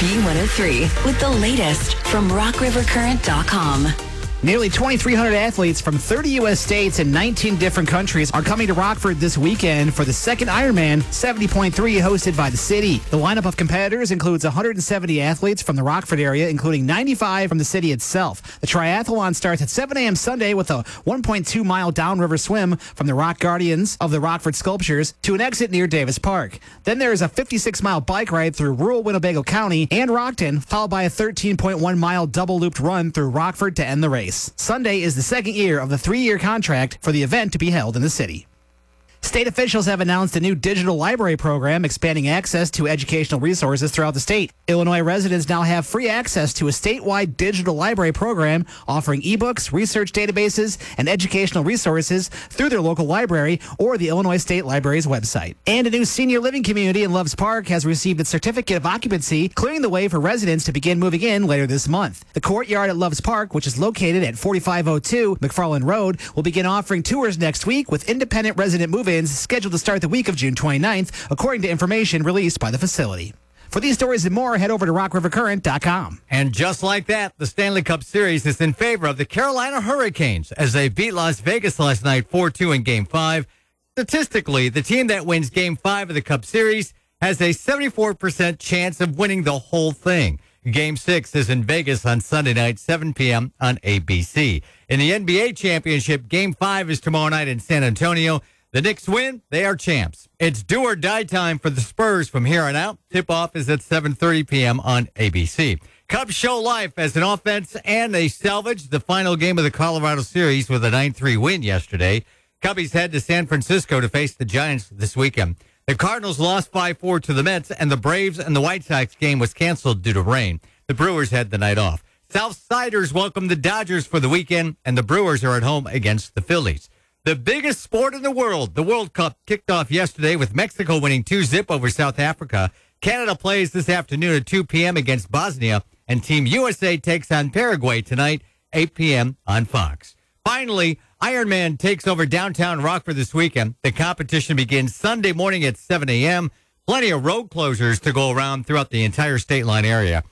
B103 with the latest from rockrivercurrent.com. Nearly 2,300 athletes from 30 U.S. states and 19 different countries are coming to Rockford this weekend for the second Ironman 70.3 hosted by the city. The lineup of competitors includes 170 athletes from the Rockford area, including 95 from the city itself. The triathlon starts at 7 a.m. Sunday with a 1.2-mile downriver swim from the Rock Guardians of the Rockford Sculptures to an exit near Davis Park. Then there is a 56-mile bike ride through rural Winnebago County and Rockton, followed by a 13.1-mile double-looped run through Rockford to end the race. Sunday is the second year of the 3-year contract for the event to be held in the city. State officials have announced a new digital library program expanding access to educational resources throughout the state. Illinois residents now have free access to a statewide digital library program offering ebooks, research databases, and educational resources through their local library or the Illinois State Library's website. And a new senior living community in Loves Park has received its certificate of occupancy, clearing the way for residents to begin moving in later this month. The courtyard at Loves Park, which is located at 4502 McFarland Road, will begin offering tours next week with independent resident move-ins scheduled to start the week of June 29th, according to information released by the facility. For these stories and more, head over to rockrivercurrent.com. And just like that, the Stanley Cup Series is in favor of the Carolina Hurricanes as they beat Las Vegas last night 4-2 in Game 5. Statistically, the team that wins Game 5 of the Cup Series has a 74% chance of winning the whole thing. Game 6 is in Vegas on Sunday night, 7 p.m. on ABC. In the NBA championship, Game 5 is tomorrow night in San Antonio. The Knicks win, they are champs. It's do or die time for the Spurs from here on out. Tip-off is at 7:30 p.m. on ABC. Cubs show life as an offense, and they salvaged the final game of the Colorado series with a 9-3 win yesterday. Cubbies head to San Francisco to face the Giants this weekend. The Cardinals lost 5-4 to the Mets, and the Braves and the White Sox game was canceled due to rain. The Brewers had the night off. Southsiders welcome the Dodgers for the weekend, and the Brewers are at home against the Phillies. The biggest sport in the World Cup, kicked off yesterday with Mexico winning 2-0 over South Africa. Canada plays this afternoon at 2 p.m. against Bosnia, and Team USA takes on Paraguay tonight, 8 p.m. on Fox. Finally, Ironman takes over downtown Rockford this weekend. The competition begins Sunday morning at 7 a.m. Plenty of road closures to go around throughout the entire state line area.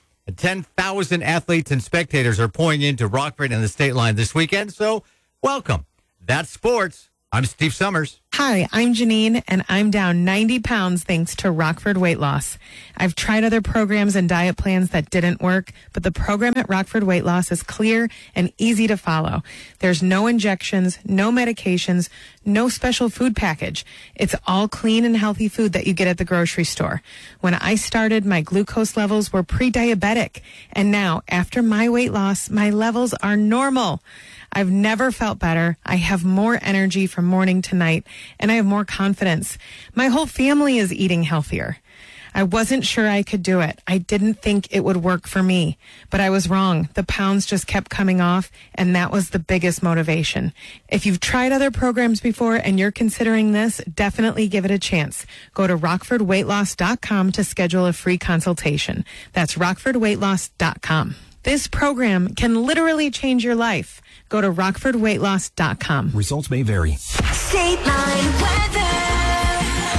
10,000 athletes and spectators are pouring into Rockford and the state line this weekend, so welcome. That's sports. I'm Steve Summers. Hi, I'm Janine, and I'm down 90 pounds thanks to Rockford Weight Loss. I've tried other programs and diet plans that didn't work, but the program at Rockford Weight Loss is clear and easy to follow. There's no injections, no medications, no special food package. It's all clean and healthy food that you get at the grocery store. When I started, my glucose levels were pre-diabetic, and now, after my weight loss, my levels are normal. I've never felt better. I have more energy from morning to night, and I have more confidence. My whole family is eating healthier. I wasn't sure I could do it. I didn't think it would work for me, but I was wrong. The pounds just kept coming off, and that was the biggest motivation. If you've tried other programs before and you're considering this, definitely give it a chance. Go to rockfordweightloss.com to schedule a free consultation. That's rockfordweightloss.com. This program can literally change your life. Go to rockfordweightloss.com. Results may vary. State Line weather.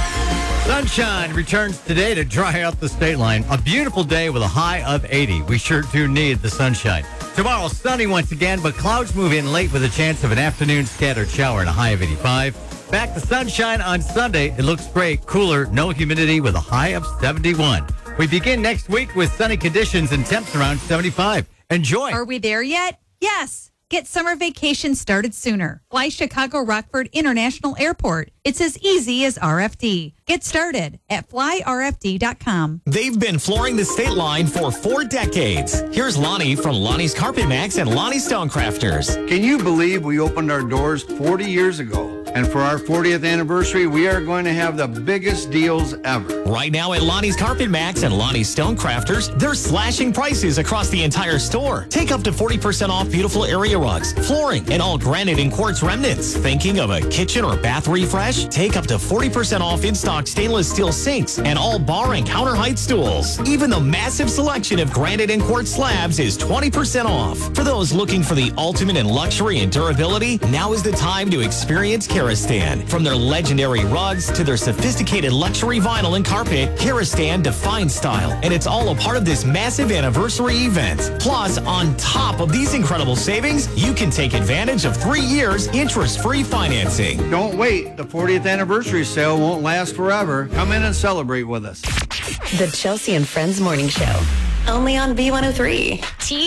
Sunshine returns today to dry out the state line. A beautiful day with a high of 80. We sure do need the sunshine. Tomorrow, sunny once again, but clouds move in late with a chance of an afternoon scattered shower and a high of 85. Back to sunshine on Sunday. It looks great, cooler, no humidity with a high of 71. We begin next week with sunny conditions and temps around 75. Enjoy. Are we there yet? Yes. Get summer vacation started sooner. Fly Chicago Rockford International Airport. It's as easy as RFD. Get started at flyrfd.com. They've been flooring the state line for 4 decades. Here's Lonnie from Lonnie's Carpet Max and Lonnie Stonecrafters. Can you believe we opened our doors 40 years ago? And for our 40th anniversary, we are going to have the biggest deals ever. Right now at Lonnie's Carpet Max and Lonnie's Stonecrafters, they're slashing prices across the entire store. Take up to 40% off beautiful area rugs, flooring, and all granite and quartz remnants. Thinking of a kitchen or bath refresh? Take up to 40% off in-stock stainless steel sinks and all bar and counter height stools. Even the massive selection of granite and quartz slabs is 20% off. For those looking for the ultimate in luxury and durability, now is the time to experience Carolina Karastan. From their legendary rugs to their sophisticated luxury vinyl and carpet, Karastan defines style, and it's all a part of this massive anniversary event. Plus, on top of these incredible savings, you can take advantage of 3 years interest-free financing. Don't wait. The 40th anniversary sale won't last forever. Come in and celebrate with us. The Chelsea and Friends Morning Show. Only on B103.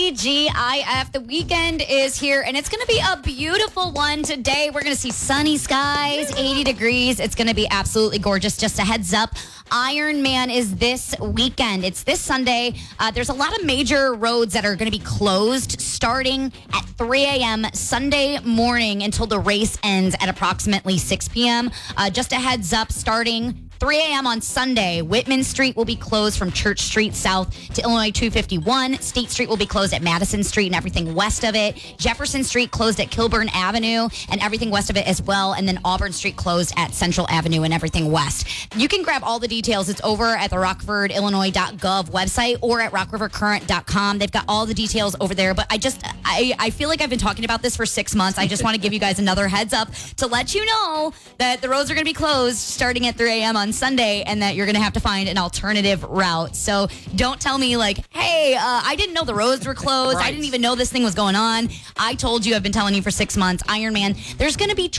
TGIF. The weekend is here, and it's going to be a beautiful one today. We're going to see sunny skies, 80 degrees. It's going to be absolutely gorgeous. Just a heads up, Iron Man is this weekend. It's this Sunday. There's a lot of major roads that are going to be closed starting at 3 a.m. Sunday morning until the race ends at approximately 6 p.m. Just a heads up, starting 3 a.m. on Sunday, Whitman Street will be closed from Church Street south to Illinois 251. State Street will be closed at Madison Street and everything west of it. Jefferson Street closed at Kilburn Avenue and everything west of it as well. And then Auburn Street closed at Central Avenue and everything west. You can grab all the details. It's over at the RockfordIllinois.gov website or at RockRiverCurrent.com. They've got all the details over there. But I feel like I've been talking about this for 6 months. I just want to give you guys another heads up to let you know that the roads are going to be closed starting at 3 a.m. on Sunday and that you're going to have to find an alternative route. So don't tell me like, hey, I didn't know the roads were closed. Right. I didn't even know this thing was going on. I told you, I've been telling you for 6 months, Ironman, there's going to be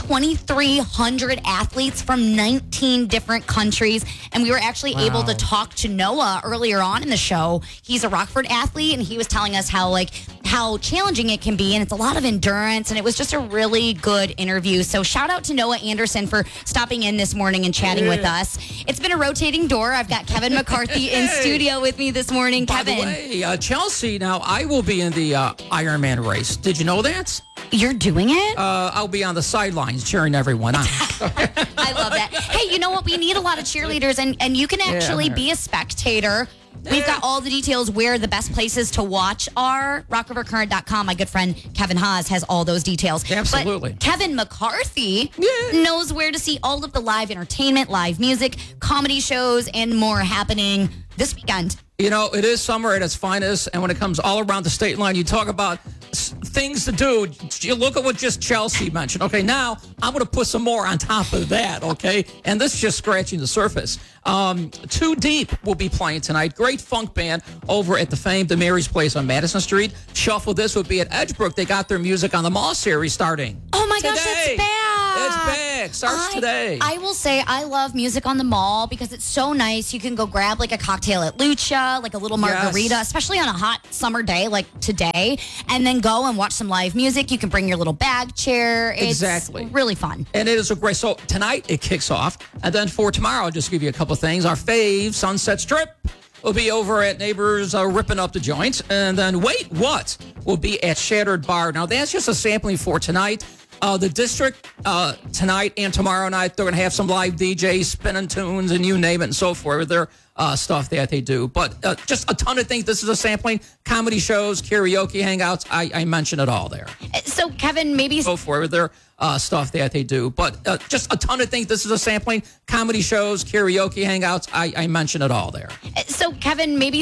2,300 athletes from 19 different countries. And we were actually able to talk to Noah earlier on in the show. He's a Rockford athlete and he was telling us how challenging it can be, and it's a lot of endurance, and it was just a really good interview. So shout out to Noah Anderson for stopping in this morning and chatting with us. It's been a rotating door. I've got Kevin McCarthy in studio with me this morning. Kevin. By the way, Chelsea, now I will be in the Ironman race. Did you know that? You're doing it? I'll be on the sidelines cheering everyone on. I love that. Hey, you know what? We need a lot of cheerleaders, and you can actually be a spectator. We've got all the details where the best places to watch are. RockRiverCurrent.com. My good friend Kevin Haas has all those details. Absolutely. But Kevin McCarthy knows where to see all of the live entertainment, live music, comedy shows, and more happening this weekend. You know, it is summer at its finest, and when it comes all around the state line, you talk about things to do. You look at what just Chelsea mentioned. Okay, now I'm going to put some more on top of that, okay? And this is just scratching the surface. Too Deep will be playing tonight. Great funk band over at the famed The Mary's Place on Madison Street. Shuffle This would be at Edgebrook. They got their Music on the Mall series starting. Oh my gosh, today. it's back. It's back. Starts today. I will say I love Music on the Mall because it's so nice. You can go grab like a cocktail at Lucha, like a little margarita, especially on a hot summer day like today, and then go and watch some live music. You can bring your little bag chair. It's really fun. And it is a great, so tonight it kicks off. And then for tomorrow, I'll just give you a couple things. Our fave, Sunset Strip, will be over at Neighbors ripping up the joints. And then Wait What will be at Shattered Bar. Now, that's just a sampling for tonight. The District, tonight and tomorrow night, they're going to have some live DJs spinning tunes and you name it and so forth with their stuff that they do. But just a ton of things. This is a sampling. Comedy shows, karaoke hangouts. I mentioned it all there. So, Kevin, maybe... So forth with their stuff that they do. But just a ton of things. This is a sampling. Comedy shows, karaoke hangouts. I mentioned it all there. So, Kevin, maybe